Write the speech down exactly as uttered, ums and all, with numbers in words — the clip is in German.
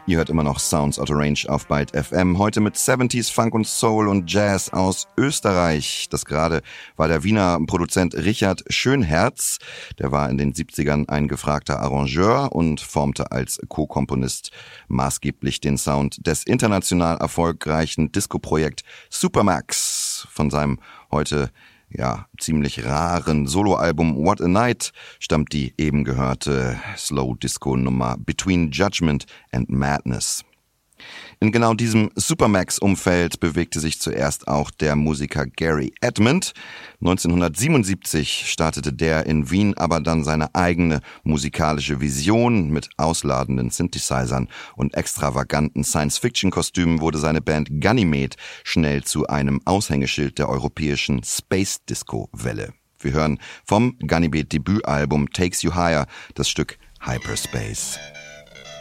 Ihr hört immer noch Sounds Out of Range auf Byte F M. Heute mit siebziger Funk und Soul und Jazz aus Österreich. Das gerade war der Wiener Produzent Richard Schönherz. Der war in den siebzigern ein gefragter Arrangeur und formte als Co-Komponist maßgeblich den Sound des international erfolgreichen Disco-Projekt Supermax. Von seinem heute ja ziemlich raren Soloalbum What a Night stammt die eben gehörte Slow-Disco-Nummer Between Judgment and Madness. In genau diesem Supermax-Umfeld bewegte sich zuerst auch der Musiker Gary Edmond. neunzehnhundertsiebenundsiebzig startete der in Wien aber dann seine eigene musikalische Vision. Mit ausladenden Synthesizern und extravaganten Science-Fiction-Kostümen wurde seine Band Ganymede schnell zu einem Aushängeschild der europäischen Space-Disco-Welle. Wir hören vom Ganymede-Debütalbum Takes You Higher das Stück Hyperspace.